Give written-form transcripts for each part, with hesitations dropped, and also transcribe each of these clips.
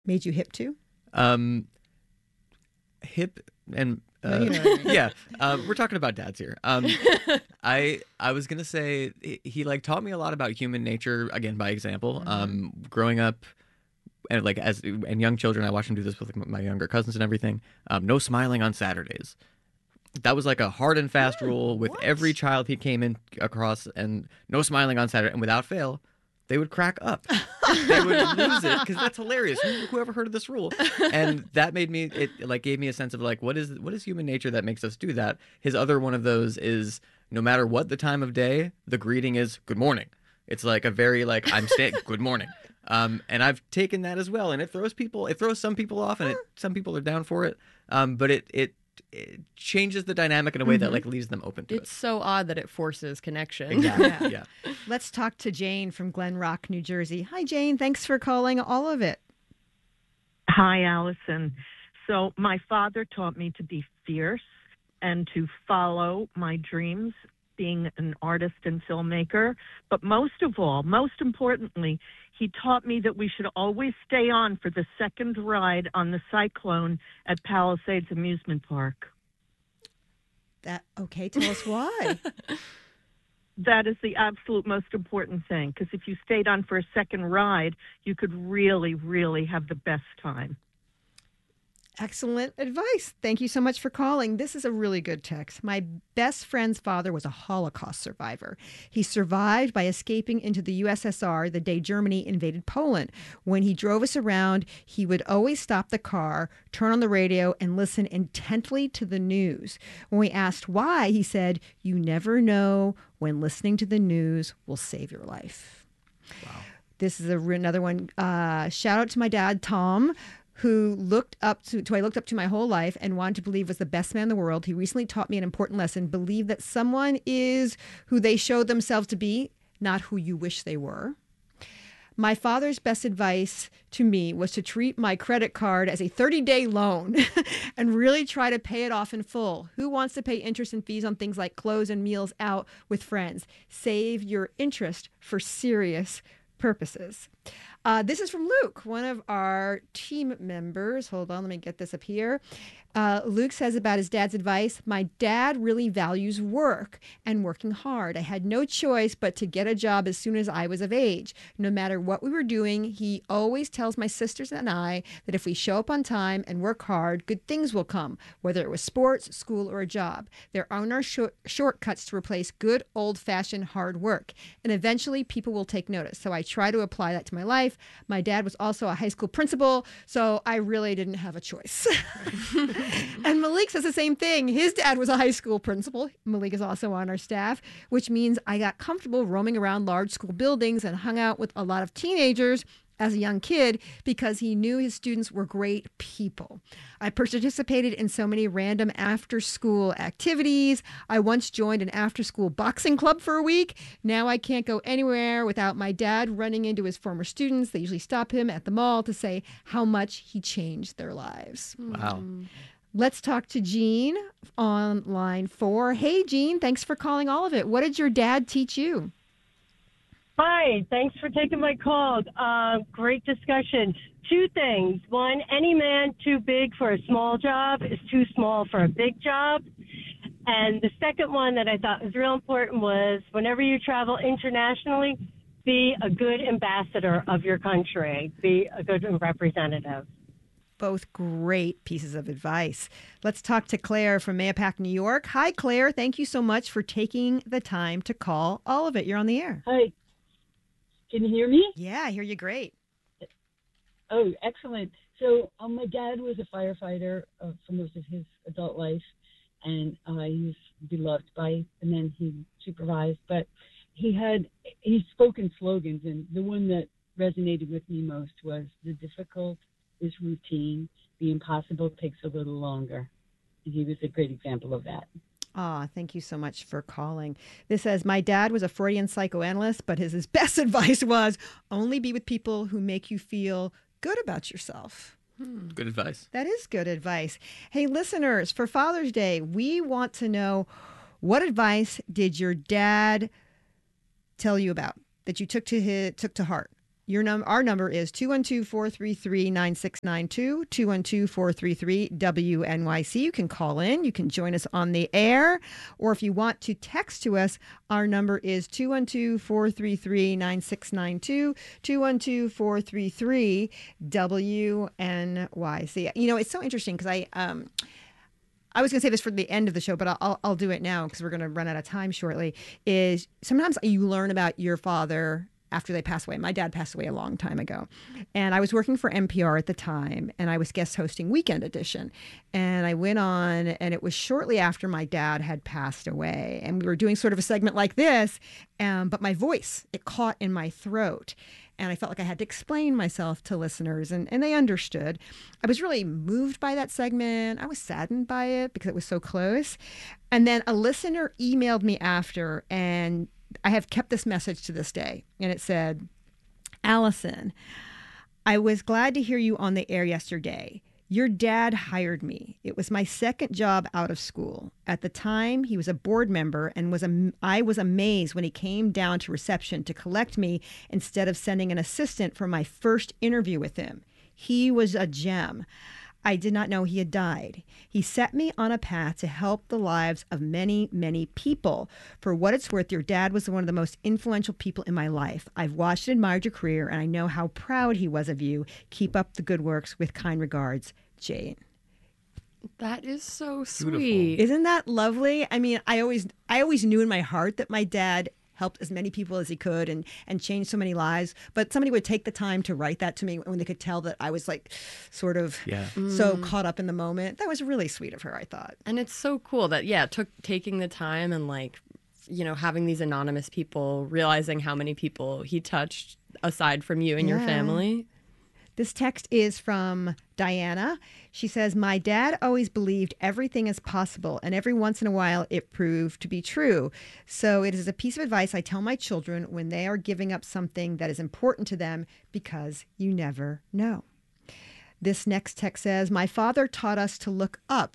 Made you hip to? Um, Hip and No, you know what I mean. yeah, we're talking about dads here. I was gonna say he like taught me a lot about human nature again by example. Growing up and like as and young children, I watched him do this with like, my younger cousins and everything. No smiling on Saturdays. That was like a hard and fast rule with what? every child he came in across, and no smiling on Saturday. And without fail, they would crack up. They would lose it because that's hilarious. Whoever heard of this rule? And that made me. It like gave me a sense of like what is human nature that makes us do that. His other one of those is no matter what the time of day, the greeting is good morning. It's like a very like I'm staying good morning. And I've taken that as well, and it throws some people off, and some people are down for it. But it changes the dynamic in a way that like leaves them open to It's so odd that it forces connection. Exactly. Yeah. Let's talk to Jane from Glen Rock, New Jersey. Hi, Jane. Thanks for calling all of it. Hi, Allison. So my father taught me to be fierce and to follow my dreams, being an artist and filmmaker. But most of all, most importantly, he taught me that we should always stay on for the second ride on the Cyclone at Palisades Amusement Park. Okay, tell us why. That is the absolute most important thing, because if you stayed on for a second ride, you could really, really have the best time. Excellent advice. Thank you so much for calling. This is a really good text. My best friend's father was a Holocaust survivor. He survived by escaping into the USSR the day Germany invaded Poland. When he drove us around, he would always stop the car, turn on the radio, and listen intently to the news. When we asked why, he said, "You never know when listening to the news will save your life." Wow. This is another one. Shout out to my dad, Tom, who I looked up to my whole life and wanted to believe was the best man in the world. He recently taught me an important lesson. Believe that someone is who they show themselves to be, not who you wish they were. My father's best advice to me was to treat my credit card as a 30-day loan and really try to pay it off in full. Who wants to pay interest and fees on things like clothes and meals out with friends? Save your interest for serious purposes. This is from Luke, one of our team members. Hold on, let me get this up here. Luke says about his dad's advice, "My dad really values work and working hard. I had no choice but to get a job as soon as I was of age. No matter what we were doing, he always tells my sisters and I that if we show up on time and work hard, good things will come, whether it was sports, school, or a job. There are no shortcuts to replace good old-fashioned hard work. And eventually people will take notice. So I try to apply that to my life. My dad was also a high school principal, so I really didn't have a choice." And Malik says the same thing. His dad was a high school principal. Malik is also on our staff, which means I got comfortable roaming around large school buildings and hung out with a lot of teenagers as a young kid because he knew his students were great people. I participated in so many random after-school activities. I once joined an after-school boxing club for a week. Now I can't go anywhere without my dad running into his former students. They usually stop him at the mall to say how much he changed their lives. Wow. Let's talk to Jean on line 4. Hey, Jean, thanks for calling all of it. What did your dad teach you? Hi, thanks for taking my call. Great discussion. Two things. One, any man too big for a small job is too small for a big job. And the second one that I thought was real important was whenever you travel internationally, be a good ambassador of your country. Be a good representative. Both great pieces of advice. Let's talk to Claire from Mayapack, New York. Hi, Claire. Thank you so much for taking the time to call all of it. You're on the air. Hi. Can you hear me? Yeah, I hear you great. Oh, excellent. So my dad was a firefighter for most of his adult life, and he was beloved by the men he supervised. But he spoke in slogans, and the one that resonated with me most was "The difficult is routine. The impossible takes a little longer." And he was a great example of that. Thank you so much for calling. This says, my dad was a Freudian psychoanalyst, but his best advice was only be with people who make you feel good about yourself. Good advice. That is good advice. Hey, listeners, for Father's Day, we want to know, what advice did your dad tell you about that you took to heart? Our number is 212-433-9692, 212-433-WNYC. You can call in. You can join us on the air. Or if you want to text to us, our number is 212-433-9692, 212-433-WNYC. You know, it's so interesting because I was going to say this for the end of the show, but I'll do it now because we're going to run out of time shortly, is sometimes you learn about your father after they pass away. My dad passed away a long time ago. And I was working for NPR at the time, and I was guest hosting Weekend Edition. And I went on, and it was shortly after my dad had passed away. And we were doing sort of a segment like this, but my voice, it caught in my throat. And I felt like I had to explain myself to listeners, and they understood. I was really moved by that segment. I was saddened by it because it was so close. And then a listener emailed me after, and I have kept this message to this day. And it said, Allison, I was glad to hear you on the air yesterday. Your dad hired me. It was my second job out of school. At the time, he was a board member, and I was amazed when he came down to reception to collect me instead of sending an assistant for my first interview with him. He was a gem. I did not know he had died. He set me on a path to help the lives of many, many people. For what it's worth, your dad was one of the most influential people in my life. I've watched and admired your career, and I know how proud he was of you. Keep up the good works. With kind regards, Jane. That is so Beautiful. sweet. Isn't that lovely? I mean, I always knew in my heart that my dad helped as many people as he could and changed so many lives. But somebody would take the time to write that to me when they could tell that I was like sort of so caught up in the moment. That was really sweet of her, I thought. And it's so cool that, taking the time and having these anonymous people, realizing how many people he touched aside from you and your family. This text is from Diana. She says, my dad always believed everything is possible, and every once in a while it proved to be true. So it is a piece of advice I tell my children when they are giving up something that is important to them, because you never know. This next text says, my father taught us to look up.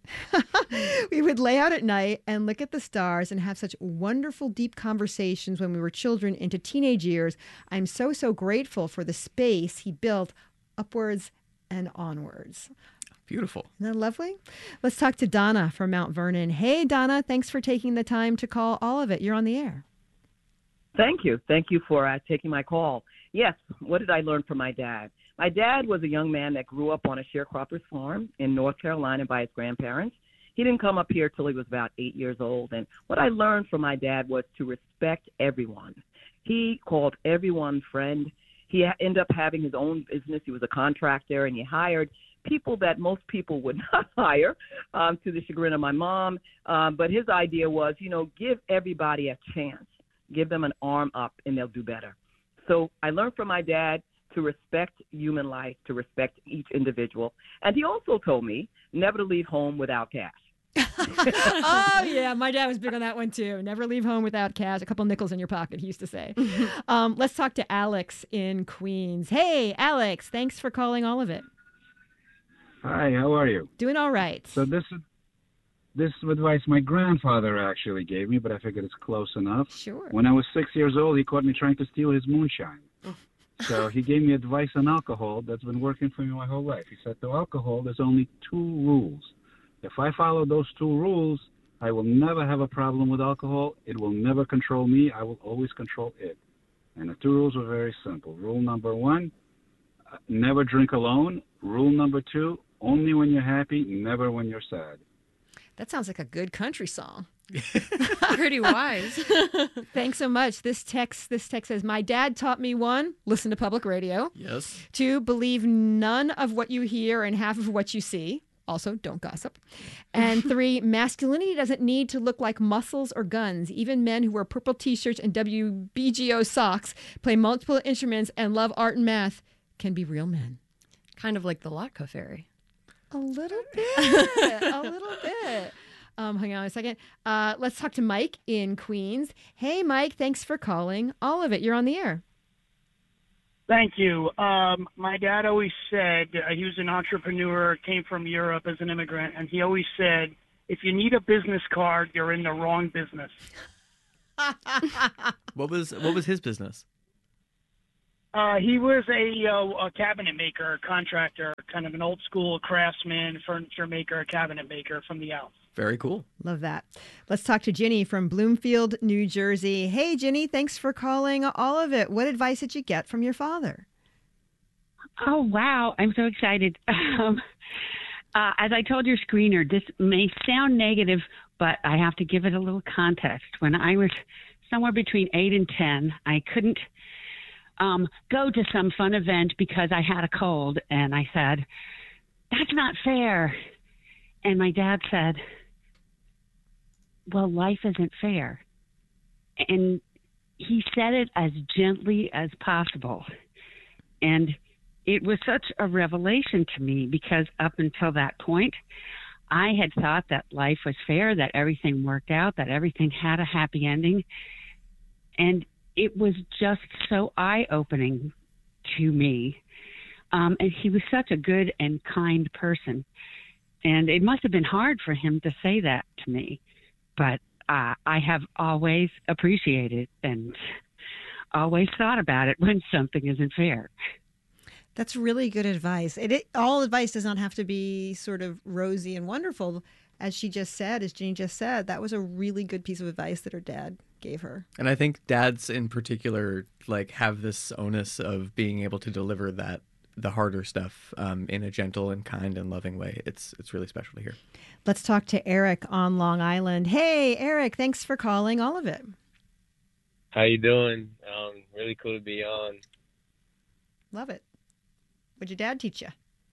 We would lay out at night and look at the stars and have such wonderful, deep conversations when we were children into teenage years. I'm so, so grateful for the space he built upwards and onwards. Beautiful. Isn't that lovely? Let's talk to Donna from Mount Vernon. Hey, Donna, thanks for taking the time to call All of It. You're on the air. Thank you. Thank you for taking my call. Yes, what did I learn from my dad? My dad was a young man that grew up on a sharecropper's farm in North Carolina by his grandparents. He didn't come up here till he was about 8 years old. And what I learned from my dad was to respect everyone. He called everyone friend. He ended up having his own business. He was a contractor, and he hired people that most people would not hire, to the chagrin of my mom. But his idea was, give everybody a chance. Give them an arm up, and they'll do better. So I learned from my dad to respect human life, to respect each individual. And he also told me never to leave home without cash. Oh, yeah. My dad was big on that one, too. Never leave home without cash. A couple nickels in your pocket, he used to say. Let's talk to Alex in Queens. Hey, Alex. Thanks for calling All of It. Hi, how are you? Doing all right. So this is advice my grandfather actually gave me, but I figured it's close enough. Sure. When I was 6 years old, he caught me trying to steal his moonshine. So he gave me advice on alcohol that's been working for me my whole life. He said, to alcohol, there's only 2 rules. If I follow those 2 rules, I will never have a problem with alcohol. It will never control me. I will always control it. And the 2 rules are very simple. Rule number 1, never drink alone. Rule number 2, only when you're happy, never when you're sad. That sounds like a good country song. Pretty wise. Thanks so much. This text says, my dad taught me 1, listen to public radio. Yes. 2, believe none of what you hear and half of what you see. Also, don't gossip. And 3, masculinity doesn't need to look like muscles or guns. Even men who wear purple T-shirts and WBGO socks, play multiple instruments, and love art and math can be real men. Kind of like the Latka Fairy. A little bit. A little bit. Hang on a second. Let's talk to Mike in Queens. Hey, Mike, thanks for calling All of It. You're on the air. Thank you. My dad always said, he was an entrepreneur, came from Europe as an immigrant, and he always said, if you need a business card, you're in the wrong business. What was his business? He was a cabinet maker, contractor, kind of an old school craftsman, furniture maker, cabinet maker from the Alps. Very cool. Love that. Let's talk to Ginny from Bloomfield, New Jersey. Hey, Ginny, thanks for calling All of It. What advice did you get from your father? Oh, wow. I'm so excited. As I told your screener, this may sound negative, but I have to give it a little context. When I was somewhere between 8 and 10, I couldn't go to some fun event because I had a cold. And I said, that's not fair. And my dad said, well, life isn't fair. And he said it as gently as possible. And it was such a revelation to me because up until that point, I had thought that life was fair, that everything worked out, that everything had a happy ending. And it was just so eye-opening to me. And he was such a good and kind person. And it must have been hard for him to say that to me. But I have always appreciated and always thought about it when something isn't fair. That's really good advice. All advice does not have to be sort of rosy and wonderful. As she just said, as Ginny just said, that was a really good piece of advice that her dad gave her. And I think dads in particular like have this onus of being able to deliver the harder stuff in a gentle and kind and loving way. It's really special to hear. Let's talk to Eric on Long Island. Hey, Eric, thanks for calling All of It. How you doing? Really cool to be on. Love it. What'd your dad teach you?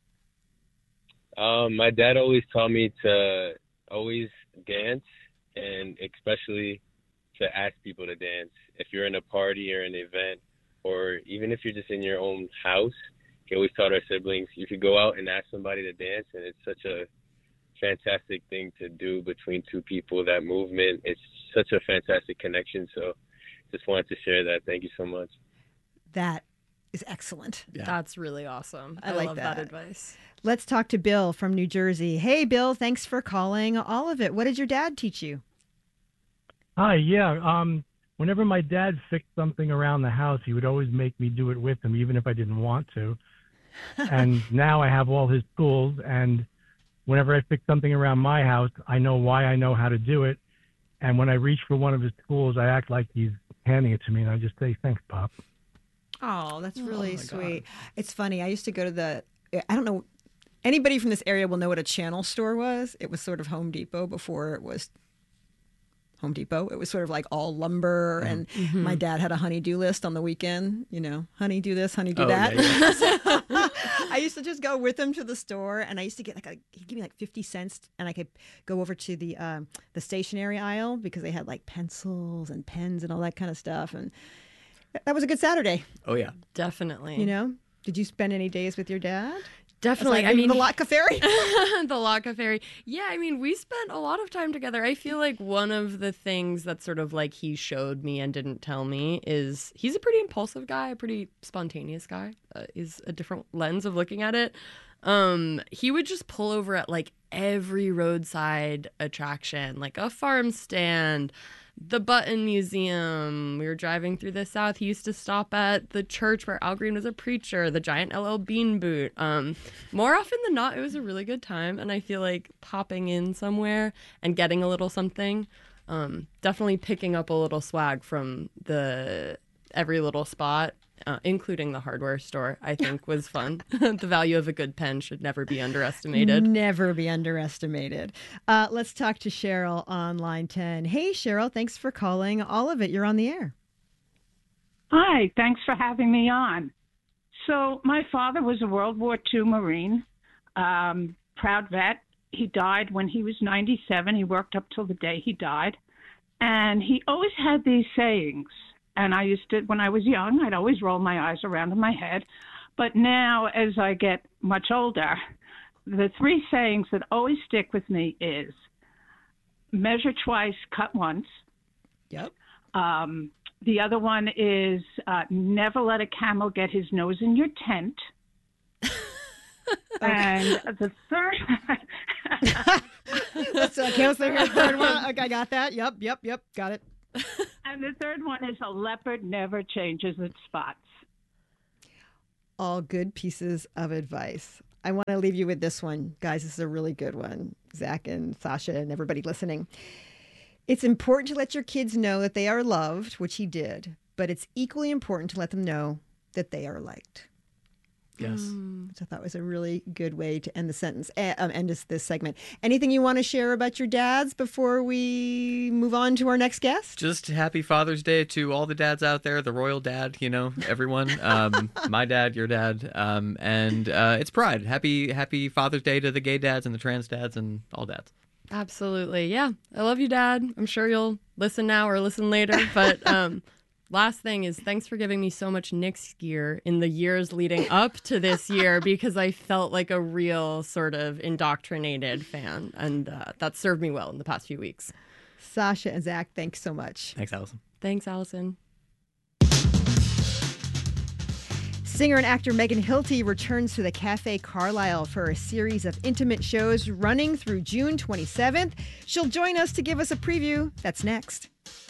My dad always taught me to always dance, and especially to ask people to dance. If you're in a party or an event, or even if you're just in your own house, he always taught our siblings, you could go out and ask somebody to dance, and it's such a fantastic thing to do between two people, that movement. It's such a fantastic connection, so just wanted to share that. Thank you so much. That is excellent. Yeah. That's really awesome. I like love that advice. Let's talk to Bill from New Jersey. Hey, Bill, thanks for calling All of It. What did your dad teach you? Hi, yeah. Whenever my dad fixed something around the house, he would always make me do it with him, even if I didn't want to. And now I have all his tools, and whenever I fix something around my house, I know why I know how to do it. And when I reach for one of his tools, I act like he's handing it to me, and I just say, thanks, Pop. Oh, that's really sweet. It's funny. I used to go to I don't know, anybody from this area will know what a channel store was. It was sort of Home Depot before it was Home Depot. It was sort of like all lumber, and my dad had a honey-do list on the weekend. You know, honey, do this, honey, do that. Yeah. So, I used to just go with him to the store, and I used to get he'd give me like 50 cents, and I could go over to the stationery aisle because they had like pencils and pens and all that kind of stuff, and that was a good Saturday. Oh yeah, definitely. You know, did you spend any days with your dad? Definitely. I mean, the Latka Ferry. The Latka Ferry. Yeah, I mean, we spent a lot of time together. I feel like one of the things that sort of like he showed me and didn't tell me is he's a pretty impulsive guy, a pretty spontaneous guy. Is a different lens of looking at it. He would just pull over at like every roadside attraction, like a farm stand, the Button Museum. We were driving through the South. He used to stop at the church where Al Green was a preacher, the giant LL Bean boot. More often than not, it was a really good time. And I feel like popping in somewhere and getting a little something, definitely picking up a little swag from the every little spot, including the hardware store, I think was fun. The value of a good pen should never be underestimated. Never be underestimated. Let's talk to Cheryl on line 10. Hey, Cheryl, thanks for calling All of It. You're on the air. Hi, thanks for having me on. So my father was a World War II Marine, proud vet. He died when he was 97. He worked up till the day he died. And he always had these sayings. And I used to, when I was young, I'd always roll my eyes around in my head. But now, as I get much older, the three sayings that always stick with me is measure twice, cut once. Yep. The other one is never let a camel get his nose in your tent. And the third... What's the third one? Okay, I got that. Yep, got it. And the third one is a leopard never changes its spots. All good pieces of advice. I want to leave you with this one. Guys, this is a really good one. Zach and Sasha and everybody listening. It's important to let your kids know that they are loved, which he did, but it's equally important to let them know that they are liked. Yes. Which I thought was a really good way to end the sentence, end this segment. Anything you want to share about your dads before we move on to our next guest? Just happy Father's Day to all the dads out there, the royal dad, everyone. My dad, your dad, and it's Pride. Happy Father's Day to the gay dads and the trans dads and all dads. Absolutely. Yeah. I love you, Dad. I'm sure you'll listen now or listen later, but last thing is thanks for giving me so much Knicks gear in the years leading up to this year, because I felt like a real sort of indoctrinated fan, and that served me well in the past few weeks. Sasha and Zach, thanks so much. Thanks, Allison. Thanks, Allison. Singer and actor Megan Hilty returns to the Cafe Carlisle for a series of intimate shows running through June 27th. She'll join us to give us a preview. That's next.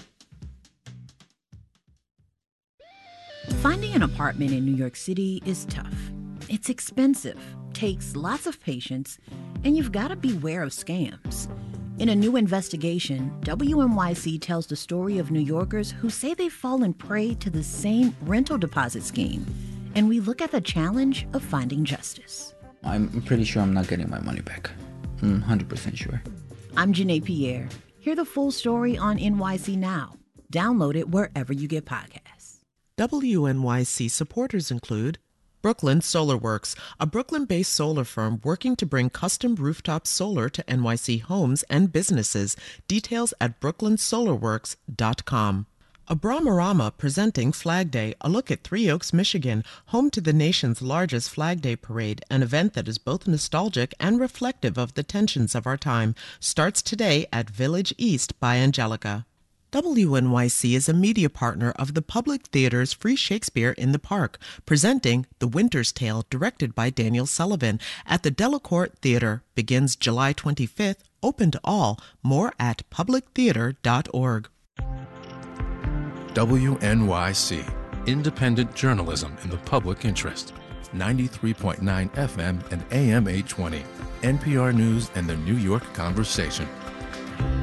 Finding an apartment in New York City is tough. It's expensive, takes lots of patience, and you've got to beware of scams. In a new investigation, WNYC tells the story of New Yorkers who say they've fallen prey to the same rental deposit scheme. And we look at the challenge of finding justice. I'm pretty sure I'm not getting my money back. I'm 100% sure. I'm Janae Pierre. Hear the full story on NYC Now. Download it wherever you get podcasts. WNYC supporters include Brooklyn Solar Works, a Brooklyn-based solar firm working to bring custom rooftop solar to NYC homes and businesses. Details at brooklynsolarworks.com. Abramarama presenting Flag Day, a look at Three Oaks, Michigan, home to the nation's largest Flag Day parade, an event that is both nostalgic and reflective of the tensions of our time. Starts today at Village East by Angelica. WNYC is a media partner of the Public Theater's Free Shakespeare in the Park, presenting The Winter's Tale, directed by Daniel Sullivan, at the Delacorte Theater. Begins July 25th, open to all. More at publictheater.org. WNYC, independent journalism in the public interest. 93.9 FM and AM 820. NPR News and the New York Conversation.